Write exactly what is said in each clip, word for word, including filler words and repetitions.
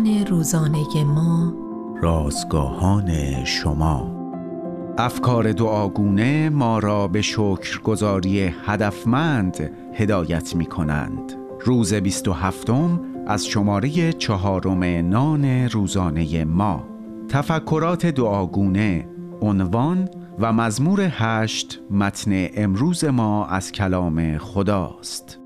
نان روزانه ما، رازگاهان شما. افکار دعاگونه ما را به شکرگزاری هدفمند هدایت می کنند. روز بیست و هفتم از شماره چهارم نان روزانه ما. تفکرات دعاگونه، عنوان و مزمور هشت متن امروز ما از کلام خداست.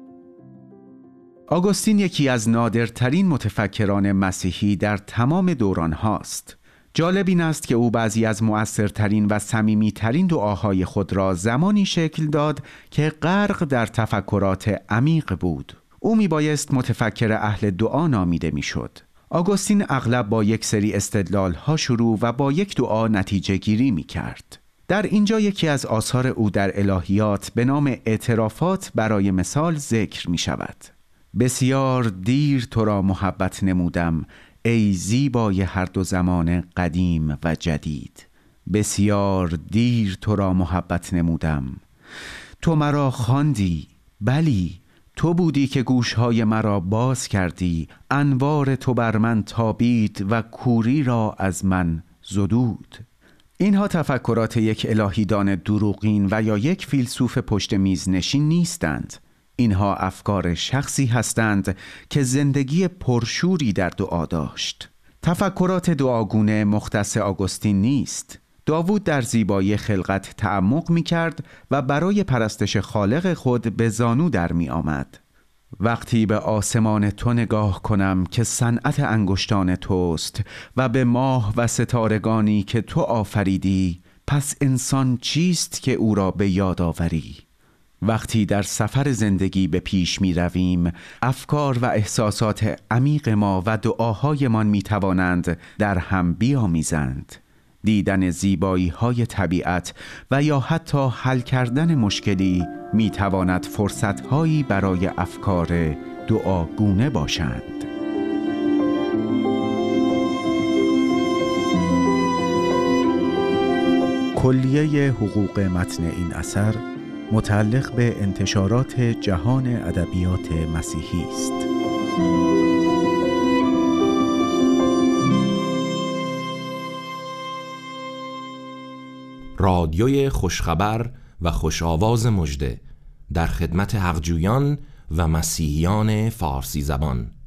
آگوستین یکی از نادرترین متفکران مسیحی در تمام دوران هاست. جالب این است که او بعضی از مؤثرترین و صمیمیترین دعاهای خود را زمانی شکل داد که غرق در تفکرات عمیق بود. او می بایست متفکر اهل دعا نامیده می شد. آگوستین اغلب با یک سری استدلال ها شروع و با یک دعا نتیجه گیری می کرد. در اینجا یکی از آثار او در الهیات به نام اعترافات برای مثال ذکر می شود. بسیار دیر تو را محبت نمودم، ای زیبای هر دو زمان قدیم و جدید. بسیار دیر تو را محبت نمودم، تو مرا خواندی، بلی تو بودی که گوشهای مرا باز کردی. انوار تو بر من تابید و کوری را از من زدود. اینها تفکرات یک الهیدان دروغین و یا یک فیلسوف پشت میز نشین نیستند. اینها افکار شخصی هستند که زندگی پرشوری در دعا داشت. تفکرات دعاگونه مختص آگوستین نیست. داوود در زیبایی خلقت تعمق می کرد و برای پرستش خالق خود به زانو در می آمد. وقتی به آسمان تو نگاه کنم که صنعت انگشتان توست و به ماه و ستارگانی که تو آفریدی، پس انسان چیست که او را به یاد آوری؟ وقتی در سفر زندگی به پیش می رویم، افکار و احساسات عمیق ما و دعاهایمان می توانند در هم بیامیزند. دیدن زیبایی های طبیعت و یا حتی حل کردن مشکلی می تواند فرصت هایی برای افکار دعاگونه باشند. کلیه حقوق متن این اثر متعلق به انتشارات جهان ادبیات مسیحی است. رادیوی خوشخبر و خوشآواز مژده در خدمت حقجویان و مسیحیان فارسی زبان.